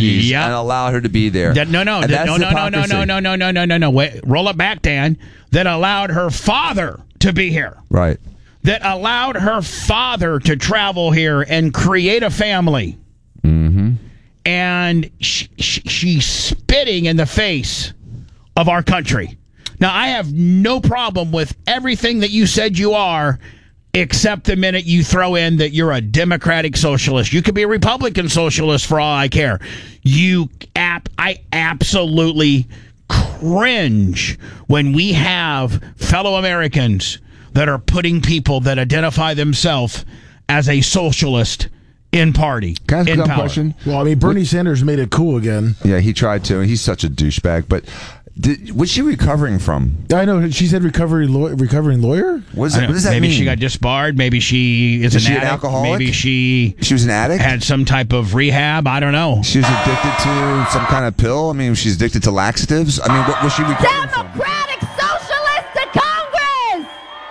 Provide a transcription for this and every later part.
opportunities and allowed her to be there. No. Wait, roll it back, Dan. That allowed her father to be here. Right. That allowed her father to travel here and create a family. Mm-hmm. And she's spitting in the face of our country. Now, I have no problem with everything that you said you are, except the minute you throw in that you're a Democratic socialist. You could be a Republican socialist for all I care. I absolutely cringe when we have fellow Americans that are putting people that identify themselves as a socialist in party. Can I ask a question? Well, I mean, Bernie Sanders made it cool again. Yeah, he tried to. He's such a douchebag. But what's she recovering from? I know. She said recovering lawyer? What does that mean? Maybe she got disbarred. Maybe she is an addict. Alcoholic? Maybe she was an addict? Had some type of rehab. I don't know. She was addicted to some kind of pill? I mean, she's addicted to laxatives? I mean, what was she recovering from? Democratic Socialist to Congress!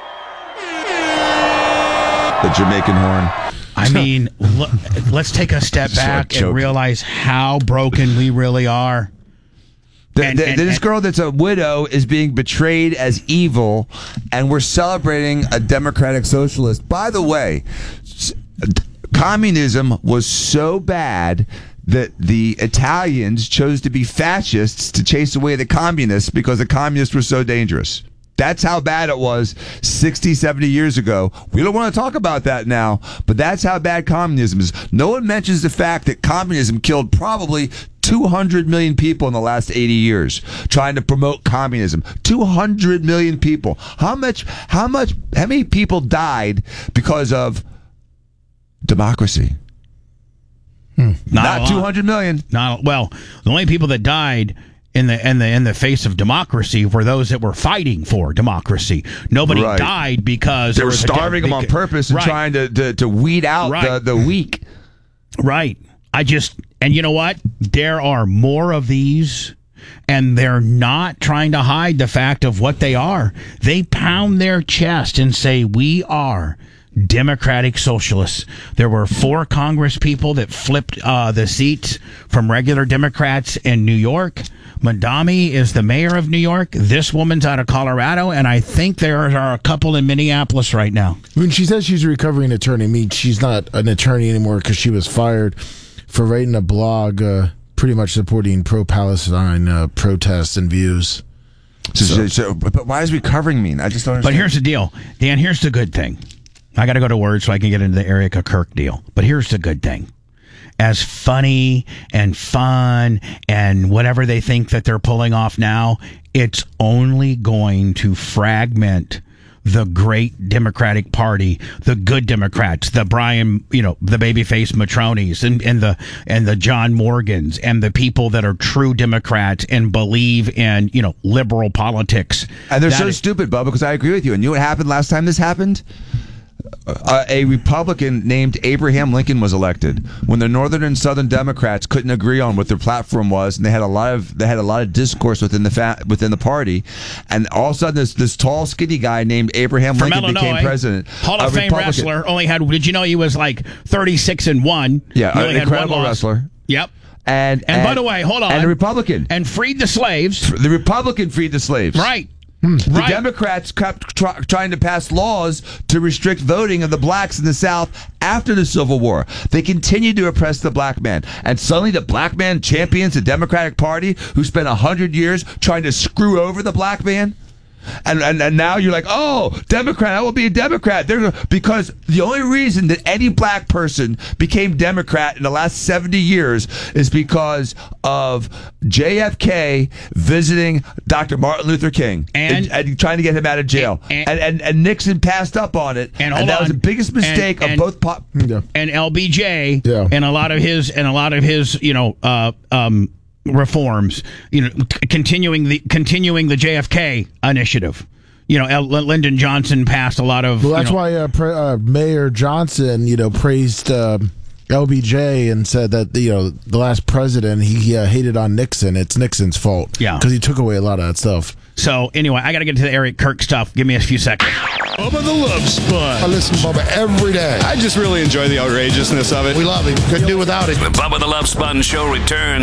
The Jamaican horn. I mean, let's take a step back and realize how broken we really are. This girl that's a widow is being betrayed as evil, and we're celebrating a democratic socialist. By the way, communism was so bad that the Italians chose to be fascists to chase away the communists because the communists were so dangerous. That's how bad it was 60, 70 years ago. We don't want to talk about that now, but that's how bad communism is. No one mentions the fact that communism killed probably 200 million people in the last 80 years trying to promote communism. 200 million people. How many people died because of democracy? Not 200 million. Well, the only people that died in the face of democracy were those that were fighting for democracy. Nobody died because they were starving them on purpose and trying to weed out the weak. Right. And you know what? There are more of these, and they're not trying to hide the fact of what they are. They pound their chest and say, we are Democratic Socialists. There were 4 Congress people that flipped the seats from regular Democrats in New York. Madami is the mayor of New York. This woman's out of Colorado, and I think there are a couple in Minneapolis right now. When she says she's a recovering attorney, I mean, she's not an attorney anymore because she was fired for writing a blog pretty much supporting pro-Palestine protests and views. But why is recovering mean? I just don't understand. But here's the deal. Dan, here's the good thing. I got to go to words so I can get into the Erica Kirk deal. But here's the good thing. As funny and fun and whatever they think that they're pulling off now, it's only going to fragment the great Democratic Party, the good Democrats, the Brian, the babyface Matronis and the John Morgans and the people that are true Democrats and believe in, liberal politics. And they're so stupid, Bubba, because I agree with you. And you know what happened last time this happened? A Republican named Abraham Lincoln was elected when the Northern and Southern Democrats couldn't agree on what their platform was, and they had a lot of discourse within the party, and all of a sudden this tall, skinny guy named Abraham Lincoln became president. Hall of Fame wrestler, only had. Did you know he was like 36-1? Yeah, an incredible wrestler. Yep. And by the way, hold on. And a Republican. And freed the slaves. The Republican freed the slaves. Right. The Democrats kept trying to pass laws to restrict voting of the blacks in the South after the Civil War. They continued to oppress the black man. And suddenly the black man champions the Democratic Party who spent 100 years trying to screw over the black man. And now you're like, oh, Democrat, I will be a Democrat. Because the only reason that any black person became Democrat in the last 70 years is because of JFK visiting Dr. Martin Luther King and trying to get him out of jail. And Nixon passed up on it. And that was the biggest mistake of both and LBJ and a lot of his reforms, continuing the JFK initiative. Lyndon Johnson passed a lot of. Well, that's why Mayor Johnson, praised LBJ and said that the last president he hated on Nixon. It's Nixon's fault. Yeah, because he took away a lot of that stuff. So anyway, I got to get to the Eric Kirk stuff. Give me a few seconds. Bubba the Love Sponge. I listen to Bubba every day. I just really enjoy the outrageousness of it. We love him. Couldn't do without it. The Bubba the Love Sponge Show returns.